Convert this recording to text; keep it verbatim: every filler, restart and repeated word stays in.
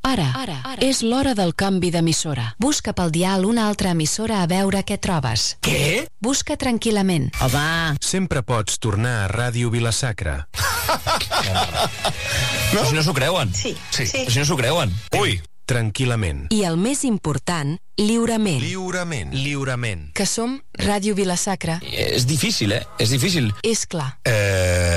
Ara, ara, ara. És l'hora del canvi d'emissora. Busca pel dial una altra emissora a veure què trobes. Què? Busca tranquil·lament. Home! Sempre pots tornar a Ràdio Vila-sacra. No? Si no s'ho creuen. Sí, sí. sí. Si no s'ho creuen. Ui! Tranquil·lament. I el més important, lliurement. Lliurement. Lliurement. Que som Ràdio Vila-sacra. És difícil, eh? És difícil. És clar. Eh...